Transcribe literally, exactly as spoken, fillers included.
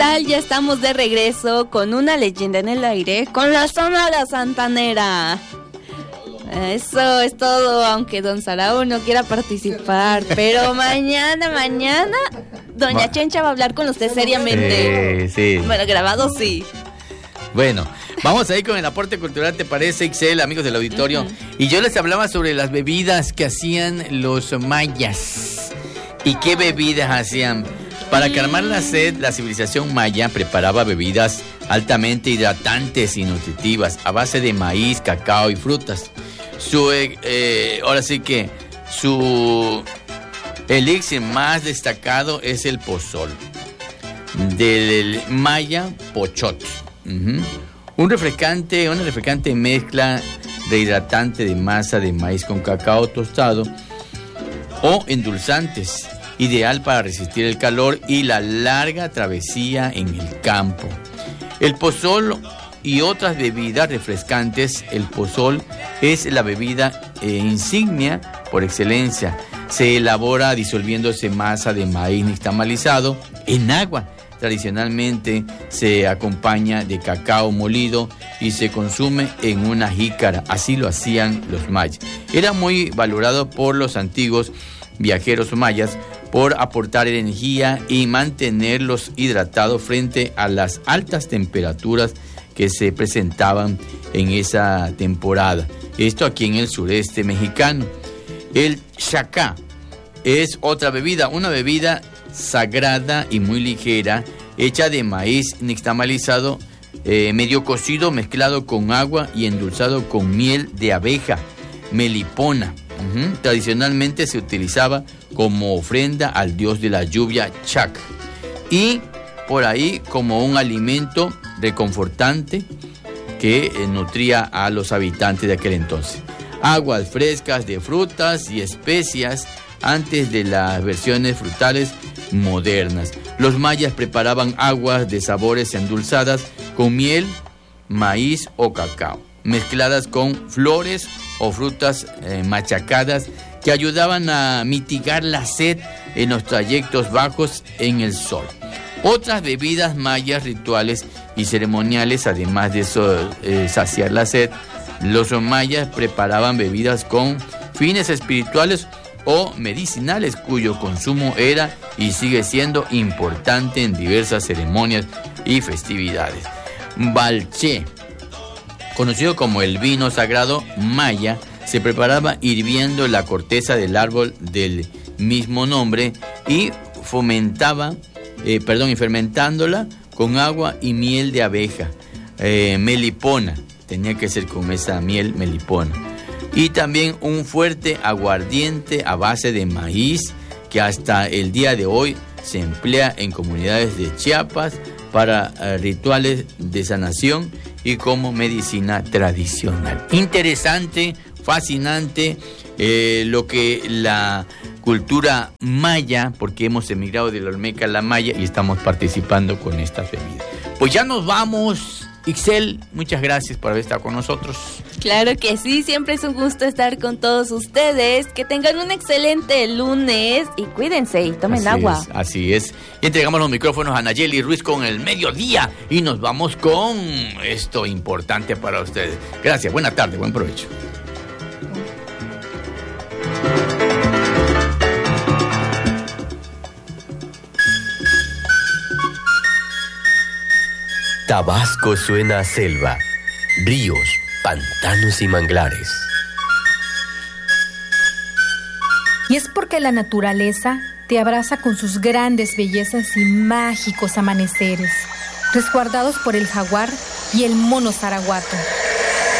tal? Ya estamos de regreso con una leyenda en el aire, con la Sonora Santanera. Eso es todo, aunque don Sarao no quiera participar. Pero mañana, mañana, doña Chencha va a hablar con usted seriamente. Eh, sí. Bueno, grabado sí. Bueno, vamos a ir con el aporte cultural, ¿te parece, Ixel, amigos del auditorio? Uh-huh. Y yo les hablaba sobre las bebidas que hacían los mayas. ¿Y qué bebidas hacían? Para calmar la sed, la civilización maya preparaba bebidas altamente hidratantes y nutritivas a base de maíz, cacao y frutas. Su, eh, ahora sí que su elixir más destacado es el pozol, del maya pochot. Uh-huh. Un refrescante, una refrescante mezcla de hidratante de masa de maíz con cacao tostado o endulzantes, ideal para resistir el calor y la larga travesía en el campo. El pozol y otras bebidas refrescantes. El pozol es la bebida eh, insignia por excelencia. Se elabora disolviéndose masa de maíz nixtamalizado en agua. Tradicionalmente se acompaña de cacao molido y se consume en una jícara. Así lo hacían los mayas. Era muy valorado por los antiguos viajeros mayas por aportar energía y mantenerlos hidratados frente a las altas temperaturas que se presentaban en esa temporada. Esto aquí en el sureste mexicano. El chacá es otra bebida, una bebida sagrada y muy ligera, hecha de maíz nixtamalizado, eh, medio cocido, mezclado con agua y endulzado con miel de abeja, melipona. Uh-huh. Tradicionalmente se utilizaba como ofrenda al dios de la lluvia Chac, y por ahí como un alimento reconfortante que eh, nutría a los habitantes de aquel entonces. Aguas frescas de frutas y especias antes de las versiones frutales modernas. Los mayas preparaban aguas de sabores endulzadas con miel, maíz o cacao, mezcladas con flores o frutas eh, machacadas que ayudaban a mitigar la sed en los trayectos bajos en el sol. Otras bebidas mayas rituales y ceremoniales, además de eso, eh, saciar la sed, los mayas preparaban bebidas con fines espirituales o medicinales, cuyo consumo era y sigue siendo importante en diversas ceremonias y festividades. Balché, conocido como el vino sagrado maya, se preparaba hirviendo la corteza del árbol del mismo nombre y fomentaba, eh, perdón, y fermentándola con agua y miel de abeja, eh, melipona, tenía que ser con esa miel melipona, y también un fuerte aguardiente a base de maíz que hasta el día de hoy se emplea en comunidades de Chiapas para eh, rituales de sanación y como medicina tradicional. Interesante, fascinante, eh, lo que la cultura maya, porque hemos emigrado de la Olmeca a la maya y estamos participando con estas bebidas. Pues ya nos vamos. Ixel, muchas gracias por haber estado con nosotros. Claro que sí, siempre es un gusto estar con todos ustedes. Que tengan un excelente lunes y cuídense y tomen así agua. Es, así es. Y entregamos los micrófonos a Nayeli Ruiz con el mediodía y nos vamos con esto importante para ustedes. Gracias, buena tarde, buen provecho. Tabasco suena a selva, ríos, pantanos y manglares. Y es porque la naturaleza te abraza con sus grandes bellezas y mágicos amaneceres, resguardados por el jaguar y el mono zaraguato.